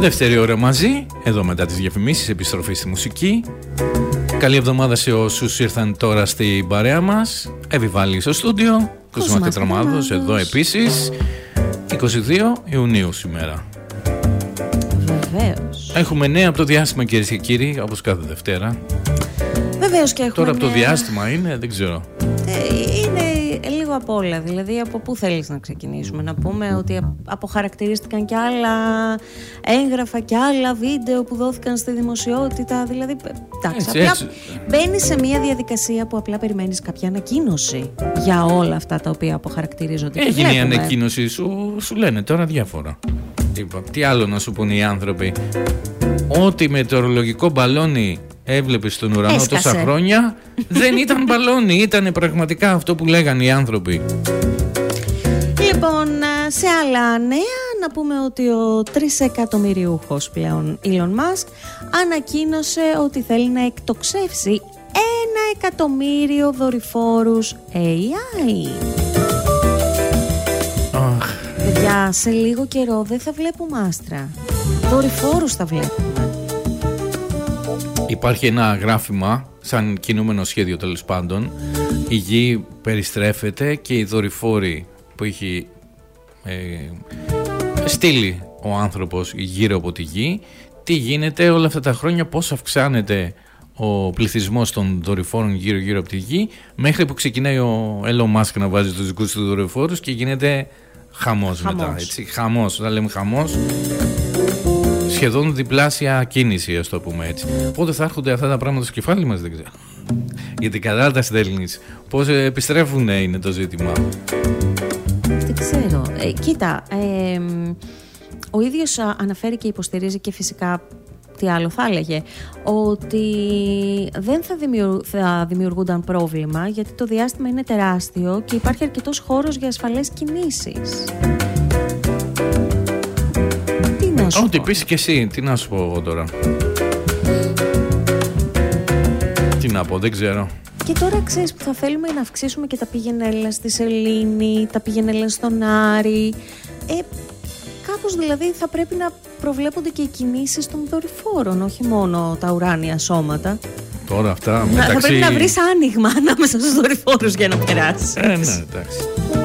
Δεύτερη ώρα μαζί, εδώ μετά τις διαφημίσεις, επιστροφή στη μουσική. Καλή εβδομάδα σε όσους ήρθαν τώρα στην παρέα μας. Εβιβάλλει στο στούντιο, Κοσμά Τετραμάδος, εδώ επίσης. 22 Ιουνίου σήμερα. Βεβαίως. Έχουμε νέα από το διάστημα, κυρίες και κύριοι, όπως κάθε Δευτέρα. Βεβαίως και έχουμε. Τώρα από το διάστημα είναι, δεν ξέρω. Είναι λίγο απ' όλα. Δηλαδή, από πού θέλεις να ξεκινήσουμε? Να πούμε ότι αποχαρακτηρίστηκαν και άλλα έγγραφα και άλλα βίντεο που δόθηκαν στη δημοσιότητα. Δηλαδή, εντάξει, απλά μπαίνεις σε μια διαδικασία που απλά περιμένεις κάποια ανακοίνωση για όλα αυτά τα οποία αποχαρακτηρίζονται. Έγινε η ανακοίνωση, σου λένε τώρα διάφορα. Τι άλλο να σου πούνε οι άνθρωποι? Ότι μετεωρολογικό μπαλόνι έβλεπες στον ουρανό τόσα χρόνια δεν ήταν μπαλόνι, ήταν πραγματικά αυτό που λέγανε οι άνθρωποι. Λοιπόν, σε άλλα νέα να πούμε ότι ο 3 εκατομμυριούχος πλέον Elon Musk ανακοίνωσε ότι θέλει να εκτοξεύσει 1 εκατομμύριο δορυφόρους AI. Παιδιά, σε λίγο καιρό δεν θα βλέπουμε άστρα, δορυφόρους θα βλέπουμε. Υπάρχει ένα γράφημα, σαν κινούμενο σχέδιο τέλος πάντων. Η γη περιστρέφεται και οι δορυφόροι που έχει στείλει ο άνθρωπος γύρω από τη γη. Τι γίνεται όλα αυτά τα χρόνια, πώς αυξάνεται ο πληθυσμός των δορυφόρων γύρω από τη γη, μέχρι που ξεκινάει ο Elon Musk να βάζει τους δικούς του δορυφόρους και γίνεται χαμός μετά. Έτσι, χαμός, όταν λέμε χαμός, σχεδόν διπλάσια κίνηση, ας το πούμε έτσι. Πότε θα έρχονται αυτά τα πράγματα στο κεφάλι μας, δεν ξέρω. Γιατί κατά τα στέλνεις, πώς επιστρέφουν είναι το ζήτημα. Δεν ξέρω. Κοίτα, ο ίδιος αναφέρει και υποστηρίζει και φυσικά, τι άλλο θα έλεγε, ότι δεν θα δημιουργούνταν πρόβλημα γιατί το διάστημα είναι τεράστιο και υπάρχει αρκετός χώρος για ασφαλές κινήσεις. Ό,τι πεις και εσύ, τι να σου πω εγώ τώρα? Τι να πω, δεν ξέρω. Και τώρα ξέρεις που θα θέλουμε να αυξήσουμε και τα πηγενέλα στη Σελήνη, τα πηγενέλα στον Άρη. Κάπως δηλαδή θα πρέπει να προβλέπονται και οι κινήσεις των δορυφόρων, όχι μόνο τα ουράνια σώματα. Τώρα αυτά μεταξύ... Θα πρέπει να βρεις άνοιγμα ανάμεσα στους δορυφόρους για να περάσεις. Ναι, εντάξει.